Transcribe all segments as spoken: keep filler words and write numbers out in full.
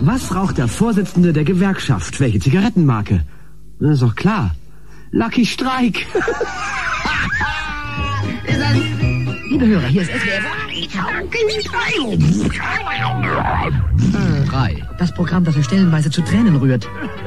Was raucht der Vorsitzende der Gewerkschaft? Welche Zigarettenmarke? Das ist doch klar. Lucky Strike. Liebe Hörer, hier ist S W F drei. Das Programm, das wir stellenweise zu Tränen rührt.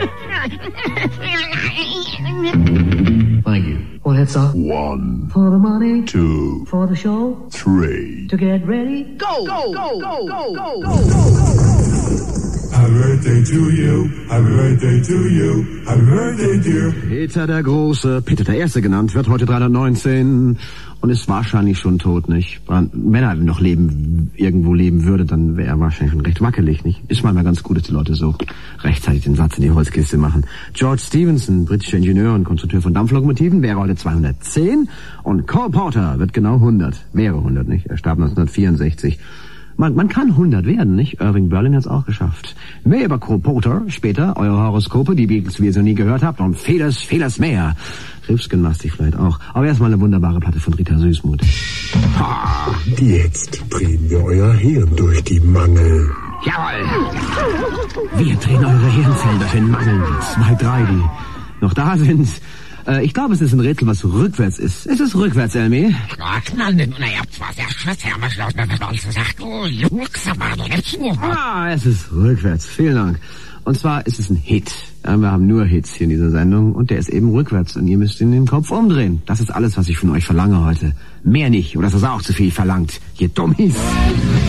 Thank you. One hit song. One. For the money. Two. For the show. Three. To get ready. Go! Go! Go! Go! Go! Go! Go! Happy birthday to you. Happy birthday to you. Happy birthday, dear. Peter der Große, Peter der Erste genannt, wird heute dreihundertneunzehn und ist wahrscheinlich schon tot, nicht? Wenn er noch leben, irgendwo leben würde, dann wäre er wahrscheinlich schon recht wackelig, nicht? Ist manchmal ganz gut, dass die Leute so rechtzeitig den Satz in die Holzkiste machen. George Stephenson, britischer Ingenieur und Konstrukteur von Dampflokomotiven, wäre heute zweihundertzehn und Cole Porter wird genau hundert. Wäre hundert, nicht? Er starb neunzehnhundertvierundsechzig. Man, man kann hundert werden, nicht? Irving Berlin hat's auch geschafft. Mehr über Cole Porter später, eure Horoskope, die Beatles, wie ihr so nie gehört habt, und vieles, vieles mehr. Ripsgymnastik vielleicht auch. Aber erstmal eine wunderbare Platte von Rita Süßmuth. Ha! Jetzt drehen wir euer Hirn durch die Mangel. Jawohl! Wir drehen eure Hirnzellen durch den Mangel. Zwei, drei, die noch da sind. Äh, ich glaube, es ist ein Rätsel, was rückwärts ist. Es ist rückwärts, Elmi. Ah, es ist rückwärts. Vielen Dank. Und zwar ist es ein Hit. Ja, wir haben nur Hits hier in dieser Sendung und der ist eben rückwärts und ihr müsst ihn den Kopf umdrehen. Das ist alles, was ich von euch verlange heute. Mehr nicht, oder ist das auch zu viel verlangt, ihr Dummies?